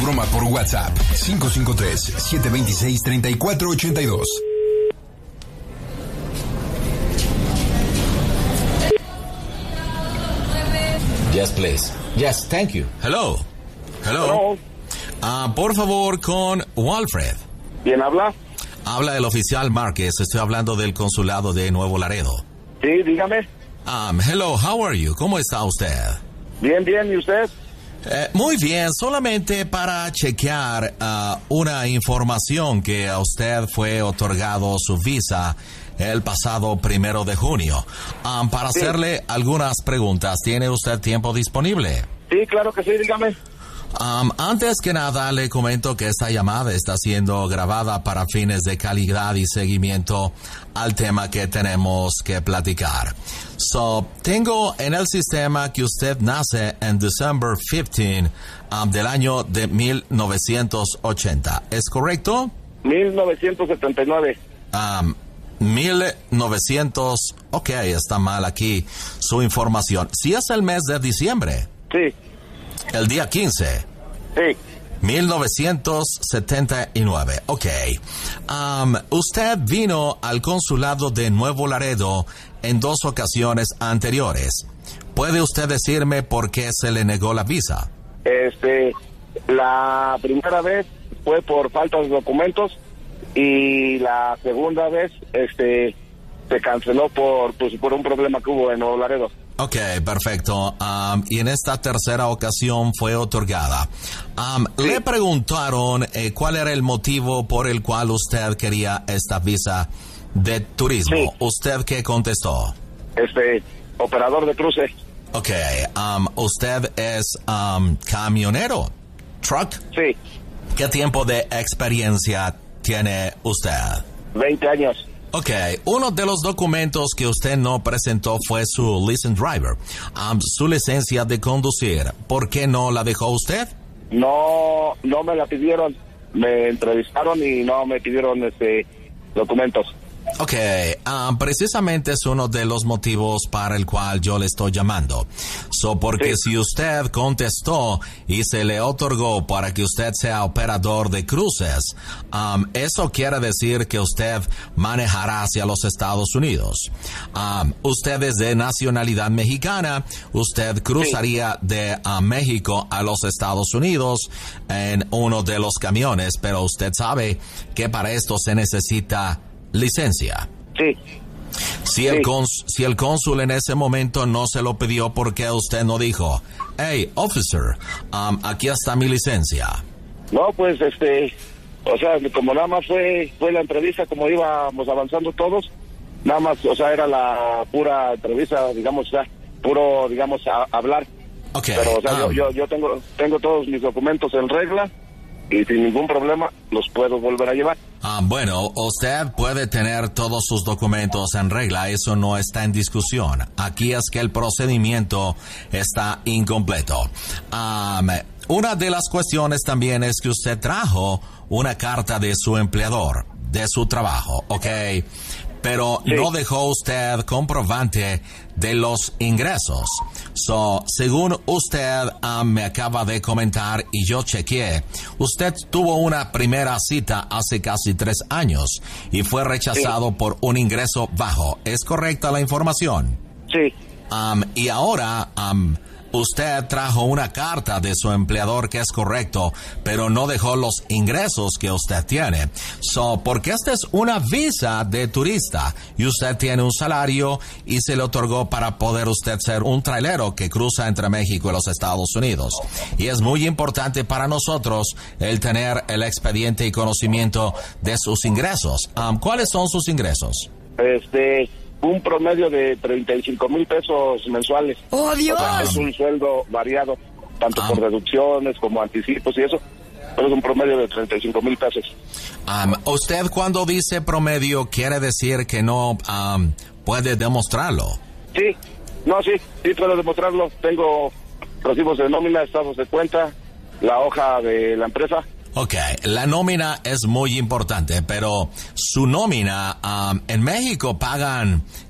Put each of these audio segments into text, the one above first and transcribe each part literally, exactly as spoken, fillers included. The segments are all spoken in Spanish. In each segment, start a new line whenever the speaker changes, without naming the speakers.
broma por WhatsApp. cinco cinco tres, siete dos seis, tres cuatro ocho dos.
Yes, please. Yes, thank you.
Hello. Hello.
Hello.
Ah, por favor, con Walfred.
¿Quién habla?
Habla el oficial Márquez. Estoy hablando del consulado de Nuevo Laredo.
Sí, dígame.
Um, hello, how are you? ¿Cómo está usted?
Bien, bien, ¿y usted?
Eh, muy bien, solamente para chequear uh, una información que a usted fue otorgado su visa el pasado primero de junio. Um, para
sí.
hacerle algunas preguntas, ¿tiene usted tiempo disponible?
Sí, claro que sí, dígame.
Um, antes que nada, le comento que esta llamada está siendo grabada para fines de calidad y seguimiento al tema que tenemos que platicar. So, tengo en el sistema que usted nace en December fifteenth um, del año de mil novecientos ochenta. ¿Es correcto?
mil novecientos setenta y nueve.
Um, mil novecientos... Ok, está mal aquí su información. ¿Sí es el mes de diciembre?
Sí.
El día quince.
Sí.
mil novecientos setenta y nueve. Ok. Um, usted vino al consulado de Nuevo Laredo en dos ocasiones anteriores. ¿Puede usted decirme por qué se le negó la visa?
Este, la primera vez fue por falta de documentos y la segunda vez, este, se canceló por, pues, por un problema que hubo en Nuevo Laredo.
Ok, perfecto. Um, y en esta tercera ocasión fue otorgada. Um,
sí.
Le preguntaron eh, cuál era el motivo por el cual usted quería esta visa de turismo.
Sí.
¿Usted qué contestó?
Este, operador de cruce.
Ok, um, ¿usted es um, camionero? ¿Truck?
Sí.
¿Qué tiempo de experiencia tiene usted?
veinte años.
Ok, uno de los documentos que usted no presentó fue su license driver, um, su licencia de conducir. ¿Por qué no la dejó usted?
No, no me la pidieron. Me entrevistaron y no me pidieron este documentos.
Ok, um, precisamente es uno de los motivos para el cual yo le estoy llamando. So, porque
sí.
si usted contestó y se le otorgó para que usted sea operador de cruces, um, eso quiere decir que usted manejará hacia los Estados Unidos. Um, usted es de nacionalidad mexicana, usted cruzaría sí. de uh, México a los Estados Unidos en uno de los camiones, pero usted sabe que para esto se necesita licencia.
Sí.
Si el,
sí.
cons, si el cónsul en ese momento no se lo pidió, ¿por qué usted no dijo, hey, officer, um, aquí está mi licencia?
No, pues, este, o sea, como nada más fue, fue la entrevista, como íbamos avanzando todos, nada más, o sea, era la pura entrevista, digamos, ya, puro, digamos, a, hablar.
Okay.
Pero, o sea,
um,
yo, yo, yo tengo, tengo todos mis documentos en regla y sin ningún problema los puedo volver a llevar.
Ah, bueno, usted puede tener todos sus documentos en regla, eso no está en discusión. Aquí es que el procedimiento está incompleto. Um, una de las cuestiones también es que usted trajo una carta de su empleador, de su trabajo, ¿ok? Pero sí. no dejó usted comprobante de los ingresos. So, según usted um, me acaba de comentar y yo chequeé, usted tuvo una primera cita hace casi tres años y fue rechazado sí. por un ingreso bajo. ¿Es correcta la información?
Sí.
Um, y ahora... Um, Usted trajo una carta de su empleador que es correcto, pero no dejó los ingresos que usted tiene. So, porque esta es una visa de turista y usted tiene un salario y se le otorgó para poder usted ser un trailero que cruza entre México y los Estados Unidos. Y es muy importante para nosotros el tener el expediente y conocimiento de sus ingresos. Um, ¿Cuáles son sus ingresos?
Este... un promedio de treinta y cinco mil pesos mensuales.
¡Oh, Dios!
O sea, es un sueldo variado, tanto ah. por deducciones como anticipos y eso, pero es un promedio de treinta y cinco mil pesos.
Um, ¿Usted cuando dice promedio quiere decir que no um, puede demostrarlo?
Sí, no, sí, sí puedo demostrarlo. Tengo recibos de nómina, estados de cuenta, la hoja de la empresa.
Ok, la nómina es muy importante, pero su nómina, um, en México pagan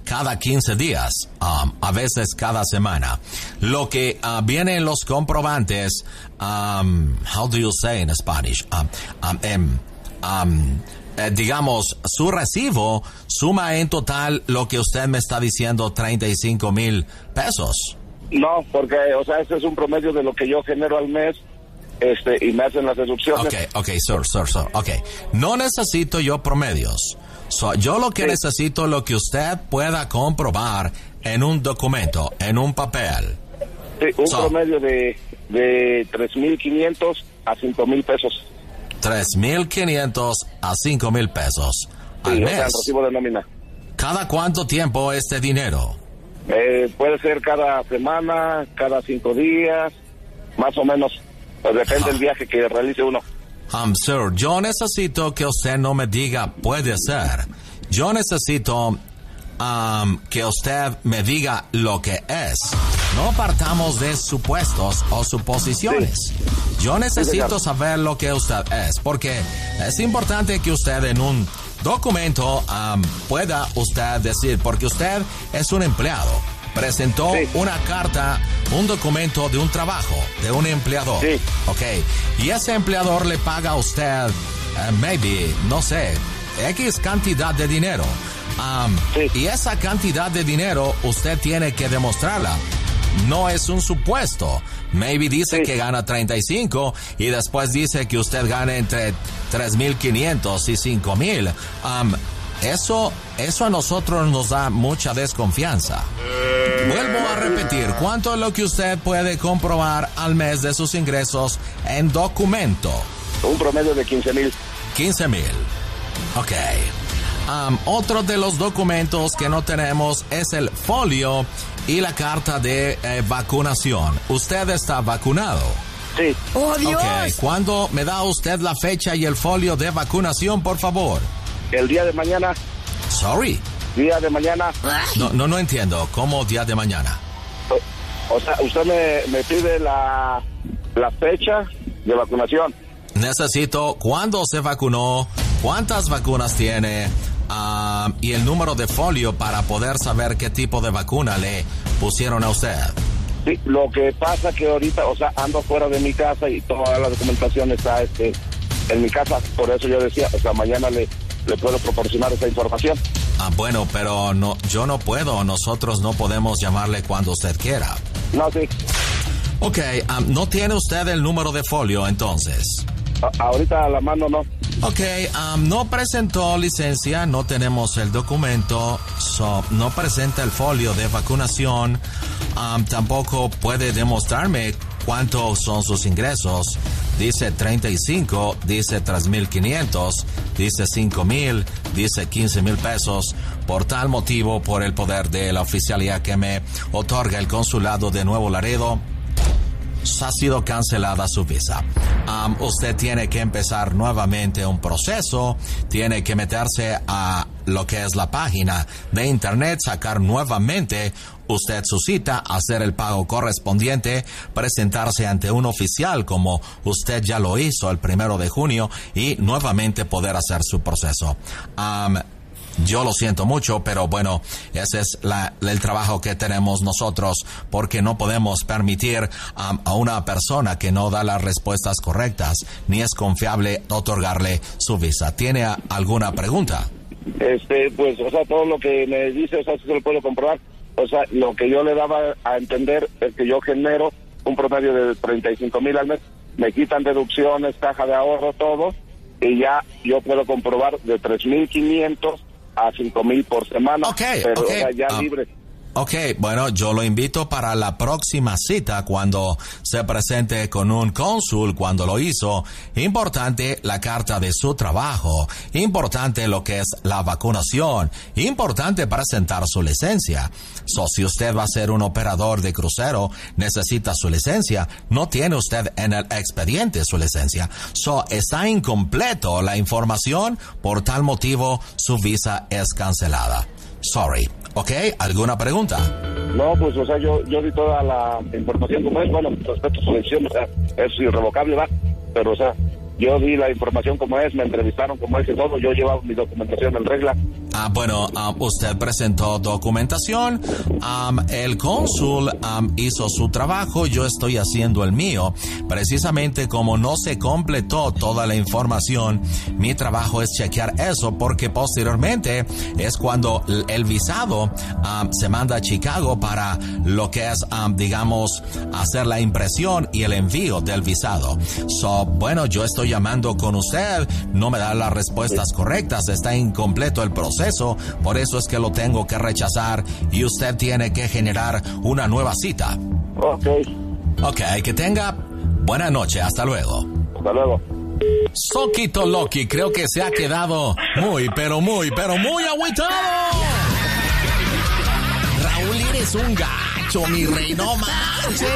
cada quince días, um, a veces cada semana. Lo que uh, viene en los comprobantes, um, how do you say in Spanish? Um, um, um, um, eh, digamos, su recibo suma en total lo que usted me está diciendo, treinta y cinco mil pesos.
No, porque, o sea, ese es un promedio de lo que yo genero al mes, este, y me hacen las deducciones.
Ok, ok, sir, sir, sir, ok. No necesito yo promedios. So, yo lo que sí. necesito es lo que usted pueda comprobar en un documento, en un papel.
Sí, un
so,
promedio de, de tres mil quinientos a cinco mil pesos.
tres mil quinientos a cinco mil pesos al
sí,
mes.
O sea, el recibo de nómina.
¿Cada cuánto tiempo este dinero?
Eh, puede ser cada semana, cada cinco días, más o menos. Pues depende del viaje que realice uno.
Um, sir, yo necesito que usted no me diga puede ser. Yo necesito um, que usted me diga lo que es. No partamos de supuestos o suposiciones. Sí. Yo necesito sí, saber lo que usted es, porque es importante que usted en un documento um, pueda usted decir, porque usted es un empleado. Presentó sí. una carta, un documento de un trabajo, de un empleador.
Sí.
Ok. Y ese empleador le paga a usted, uh, maybe, no sé, X cantidad de dinero. Um, sí. Y esa cantidad de dinero usted tiene que demostrarla. No es un supuesto. Maybe dice sí. que gana treinta y cinco y después dice que usted gana entre tres mil quinientos y cinco mil. Um, Eso, eso a nosotros nos da mucha desconfianza. Vuelvo a repetir, ¿cuánto es lo que usted puede comprobar al mes de sus ingresos en documento?
Un promedio de quince mil.
quince mil. Ok. Um, otro de los documentos que no tenemos es el folio y la carta de eh, vacunación. ¿Usted está vacunado?
Sí.
¡Oh, Dios!
Ok. ¿Cuándo me da usted la fecha y el folio de vacunación, por favor?
El día de mañana.
Sorry.
Día de mañana.
No, no, no entiendo. ¿Cómo día de mañana?
O, o sea, usted me, me pide la, la fecha de vacunación.
Necesito cuándo se vacunó, cuántas vacunas tiene, uh, y el número de folio para poder saber qué tipo de vacuna le pusieron a usted.
Sí, lo que pasa que ahorita, o sea, ando fuera de mi casa y toda la documentación está este, en mi casa. Por eso yo decía, o sea, mañana le... le puedo proporcionar esa información.
Ah, bueno, pero no, yo no puedo, nosotros no podemos llamarle cuando usted quiera.
No, sí.
Ok, um, ¿no tiene usted el número de folio entonces?
A- ahorita a la mano no.
Ok, um, no presentó licencia, no tenemos el documento, so, no presenta el folio de vacunación, um, tampoco puede demostrarme cuántos son sus ingresos. Dice treinta y cinco, dice tres mil quinientos, dice cinco mil, dice quince mil pesos. Por tal motivo, por el poder de la oficialía que me otorga el consulado de Nuevo Laredo, ha sido cancelada su visa. Um, usted tiene que empezar nuevamente un proceso, tiene que meterse a lo que es la página de internet, sacar nuevamente usted su cita, hacer el pago correspondiente, presentarse ante un oficial como usted ya lo hizo el primero de junio y nuevamente poder hacer su proceso. Um, Yo lo siento mucho, pero bueno, ese es la, el trabajo que tenemos nosotros, porque no podemos permitir um, a una persona que no da las respuestas correctas, ni es confiable otorgarle su visa. ¿Tiene a, alguna pregunta?
Este, pues, o sea, todo lo que me dice, o sea, sí se lo puedo comprobar. O sea, lo que yo le daba a entender es que yo genero un promedio de treinta y cinco mil al mes. Me quitan deducciones, caja de ahorro, todo, y ya yo puedo comprobar de tres mil quinientos a cinco mil por semana,
okay,
pero
okay.
O sea, ya
um,
libre.
Ok, bueno, yo lo invito para la próxima cita cuando se presente con un cónsul cuando lo hizo. Importante la carta de su trabajo, importante lo que es la vacunación, importante presentar su licencia. So, si usted va a ser un operador de crucero, necesita su licencia. No tiene usted en el expediente su licencia. So, está incompleto la información, por tal motivo su visa es cancelada. Sorry. ¿Ok? ¿Alguna pregunta?
No, pues, o sea, yo yo di toda la información como es. Bueno, respecto a su decisión, o sea, es irrevocable, ¿va? Pero, o sea, yo di la información como es, me entrevistaron como es y todo. Yo llevaba mi documentación en regla.
Ah, bueno, um, usted presentó documentación, um, el cónsul um, hizo su trabajo, yo estoy haciendo el mío. Precisamente como no se completó toda la información, mi trabajo es chequear eso, porque posteriormente es cuando el visado um, se manda a Chicago para lo que es, um, digamos, hacer la impresión y el envío del visado. So, bueno, yo estoy llamando con usted, no me da las respuestas correctas, está incompleto el proceso, por eso es que lo tengo que rechazar y usted tiene que generar una nueva cita.
Ok.
Ok, que tenga buena noche, hasta luego.
Hasta luego.
Soquito Loki, creo que se ha quedado muy, pero muy, pero muy agüitado. Raúl, eres un gacho, mi rey, no manches.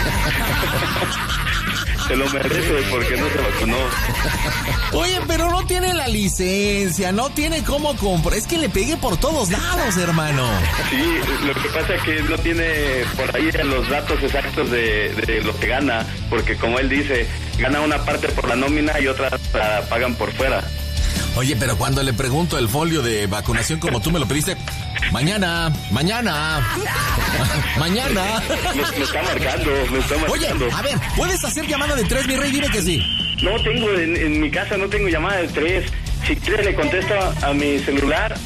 Se lo merece porque no se vacunó.
Oye, pero no tiene la licencia, no tiene cómo comprar. Es que le pegué por todos lados, hermano.
Sí, lo que pasa es que no tiene por ahí los datos exactos de, de lo que gana, porque como él dice, gana una parte por la nómina y otra la pagan por fuera.
Oye, pero cuando le pregunto el folio de vacunación como tú me lo pediste, mañana, mañana, mañana.
Me, me está marcando, me está marcando.
Oye, a ver, ¿puedes hacer llamada de tres, mi rey? Dime que sí.
No tengo, en, en mi casa no tengo llamada de tres. Si tres le contesto a mi celular,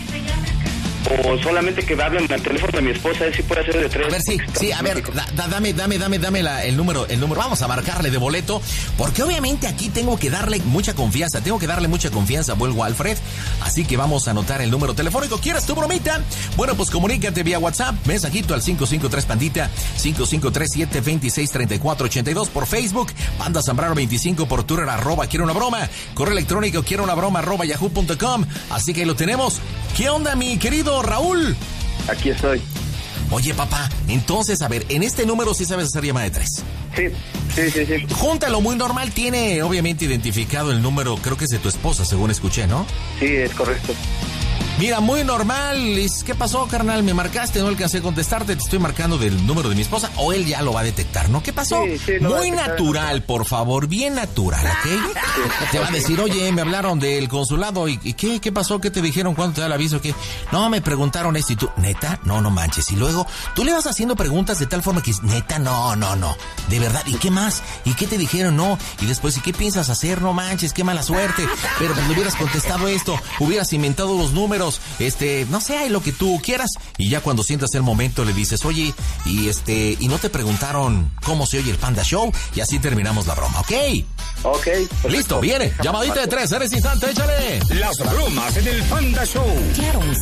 o solamente que hablen al teléfono de mi esposa, él sí puede hacer de tres.
A ver, sí, sí, a ver, da, da, dame, dame, dame, dame la, el número, el número. Vamos a marcarle de boleto, porque obviamente aquí tengo que darle mucha confianza, tengo que darle mucha confianza a Vuelvo Alfred, así que vamos a anotar el número telefónico. ¿Quieres tu bromita? Bueno, pues comunícate vía WhatsApp, mensajito al cinco cinco tres Pandita, cinco cinco tres siete dos seis tres cuatro ocho dos por Facebook, Panda Zambrano veinticinco por Twitter, arroba quiero una broma, correo electrónico quiero una broma, arroba yahoo punto com, así que ahí lo tenemos. ¿Qué onda, mi querido Raúl?
Aquí estoy.
Oye, papá, entonces, a ver, en este número sí sabes hacer llamada de tres.
Sí, sí, sí, sí.
Júntalo, muy normal, tiene obviamente identificado el número, creo que es de tu esposa, según escuché, ¿no?
Sí, es correcto.
Mira, muy normal. ¿Qué pasó, carnal? Me marcaste, no alcancé a contestarte, te estoy marcando del número de mi esposa, o él ya lo va a detectar, ¿no? ¿Qué pasó?
Sí, sí,
muy natural, por favor, bien natural, ¿ok? Sí, te va a decir, oye, me hablaron del consulado, ¿y, y qué? ¿Qué pasó? ¿Qué te dijeron? ¿Cuándo te da el aviso? ¿Qué? No, me preguntaron esto, y tú, ¿neta? No, no manches. Y luego, tú le vas haciendo preguntas de tal forma que, ¿neta? No, no, no. De verdad, ¿y qué más? ¿Y qué te dijeron? No. Y después, ¿y qué piensas hacer? No manches, qué mala suerte. Pero pues le hubieras contestado esto, hubieras inventado los números, este, no sé, hay lo que tú quieras. Y ya cuando sientas el momento le dices, oye, y este, y no te preguntaron cómo se oye el Panda Show, y así terminamos la broma, ¿ok?
Ok. Perfecto.
Listo, viene. Llamadita de tres, eres instante, échale.
Las bromas en el Panda Show.
Claro.